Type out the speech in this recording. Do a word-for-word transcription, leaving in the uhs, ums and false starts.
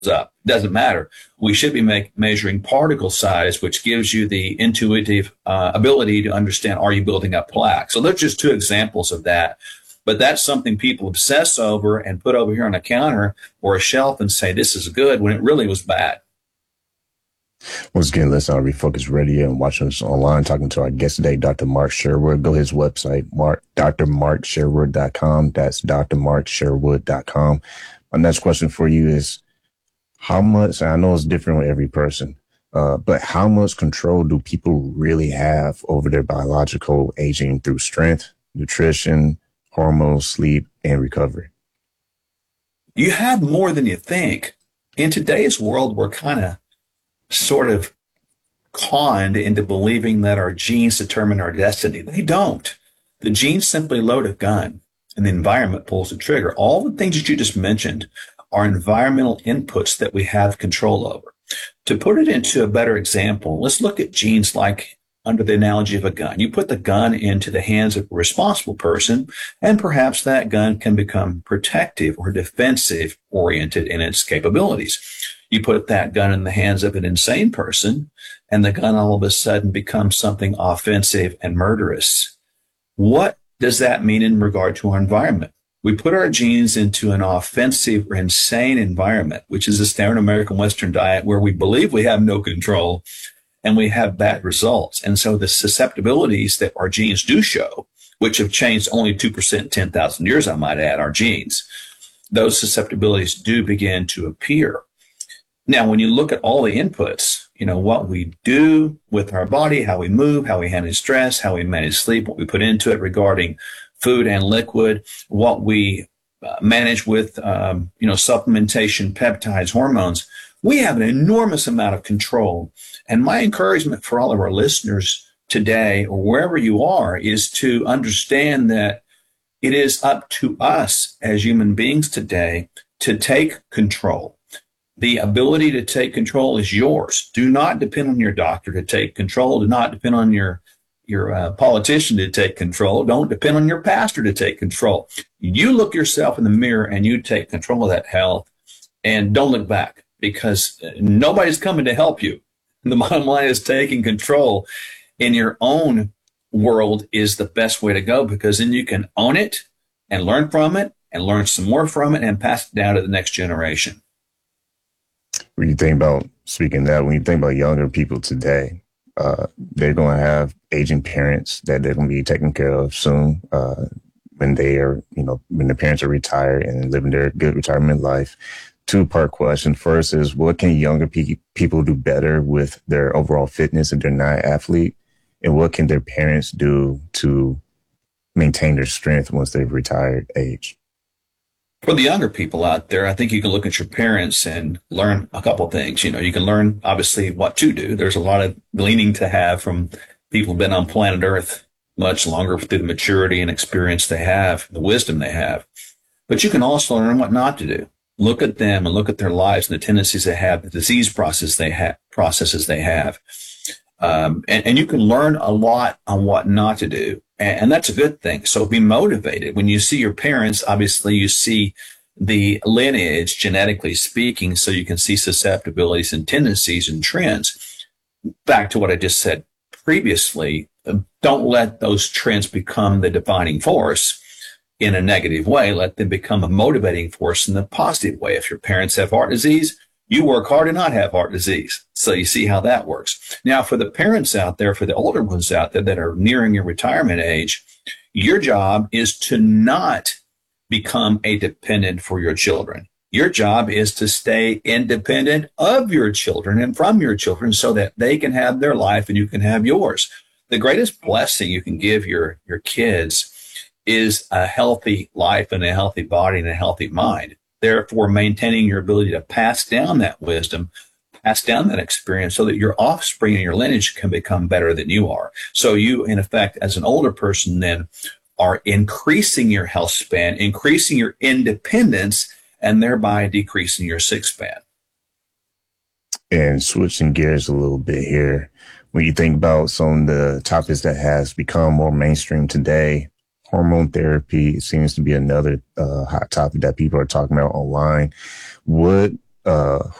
up. Doesn't matter. We should be make, measuring particle size, which gives you the intuitive uh, ability to understand, are you building up plaque? So those are just two examples of that. But that's something people obsess over and put over here on a counter or a shelf and say, this is good, when it really was bad. Once again, listen on Refocus Radio and watch us online, talking to our guest today, Doctor Mark Sherwood. Go to his website, Mark, D R Mark Sherwood dot com. That's D R Mark Sherwood dot com. My next question for you is, how much, I know it's different with every person, uh, but how much control do people really have over their biological aging through strength, nutrition, hormones, sleep, and recovery? You have more than you think. In today's world, we're kind of sort of conned into believing that our genes determine our destiny. They don't. The genes simply load a gun and the environment pulls the trigger. All the things that you just mentioned are environmental inputs that we have control over. To put it into a better example, let's look at genes like under the analogy of a gun. You put the gun into the hands of a responsible person, and perhaps that gun can become protective or defensive oriented in its capabilities. You put that gun in the hands of an insane person, and the gun all of a sudden becomes something offensive and murderous. What does that mean in regard to our environment? We put our genes into an offensive or insane environment, which is a standard American Western diet where we believe we have no control and we have bad results. And so the susceptibilities that our genes do show, which have changed only two percent in ten thousand years, I might add, our genes, those susceptibilities do begin to appear. Now, when you look at all the inputs, you know, what we do with our body, how we move, how we handle stress, how we manage sleep, what we put into it regarding food and liquid, what we uh, manage with, um, you know, supplementation, peptides, hormones, we have an enormous amount of control. And my encouragement for all of our listeners today, or wherever you are, is to understand that it is up to us as human beings today to take control. The ability to take control is yours. Do not depend on your doctor to take control. Do not depend on your your uh, politician to take control. Don't depend on your pastor to take control. You look yourself in the mirror and you take control of that health, and don't look back, because nobody's coming to help you. The bottom line is taking control in your own world is the best way to go, because then you can own it and learn from it and learn some more from it and pass it down to the next generation. When you think about, speaking of that, when you think about younger people today, uh, they're going to have aging parents that they're going to be taken care of soon, uh, when they are, you know, when the parents are retired and living their good retirement life. Two-part question. First is, what can younger pe- people do better with their overall fitness if they're not an athlete? And what can their parents do to maintain their strength once they've retired age? For the younger people out there, I think you can look at your parents and learn a couple of things. You know, you can learn, obviously, what to do. There's a lot of gleaning to have from people who've been on planet Earth much longer through the maturity and experience they have, the wisdom they have. But you can also learn what not to do. Look at them and look at their lives and the tendencies they have, the disease process they have, processes they have. Um, and, and you can learn a lot on what not to do. And, and that's a good thing. So be motivated. When you see your parents, obviously you see the lineage, genetically speaking, so you can see susceptibilities and tendencies and trends. Back to what I just said previously, don't let those trends become the defining force in a negative way. Let them become a motivating force in the positive way. If your parents have heart disease, you work hard to not have heart disease. So you see how that works. Now, for the parents out there, for the older ones out there that are nearing your retirement age, your job is to not become a dependent for your children. Your job is to stay independent of your children and from your children so that they can have their life and you can have yours. The greatest blessing you can give your, your kids is a healthy life and a healthy body and a healthy mind. Therefore, maintaining your ability to pass down that wisdom, pass down that experience so that your offspring and your lineage can become better than you are. So you, in effect, as an older person then, are increasing your health span, increasing your independence, and thereby decreasing your sick span. And switching gears a little bit here, when you think about some of the topics that has become more mainstream today, hormone therapy seems to be another uh, hot topic that people are talking about online. What uh,